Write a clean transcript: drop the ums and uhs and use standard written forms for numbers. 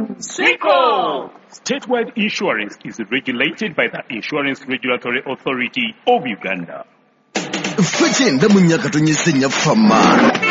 SICO! Statewide insurance is regulated by the Insurance Regulatory Authority of Uganda. Fetenda munyaka tonyesenya fama.